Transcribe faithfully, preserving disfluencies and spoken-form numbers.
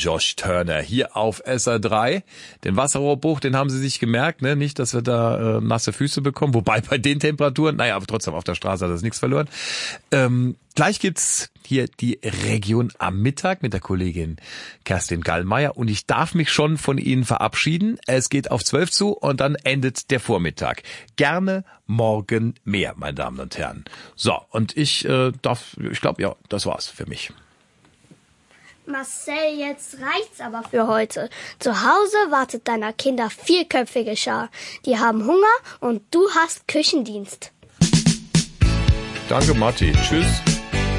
Josh Turner hier auf S R drei. Den Wasserrohrbruch, den haben Sie sich gemerkt, ne? Nicht, dass wir da äh, nasse Füße bekommen. Wobei bei den Temperaturen, naja, aber trotzdem auf der Straße hat das nichts verloren. Ähm, gleich gibt's hier die Region am Mittag mit der Kollegin Kerstin Gallmeier und ich darf mich schon von Ihnen verabschieden. Es geht auf zwölf zu und dann endet der Vormittag. Gerne morgen mehr, meine Damen und Herren. So, und ich äh, darf, ich glaube, ja, das war's für mich. Marcel, jetzt reicht's aber für heute. Zu Hause wartet deiner Kinder vierköpfige Schar. Die haben Hunger und du hast Küchendienst. Danke, Matti. Tschüss.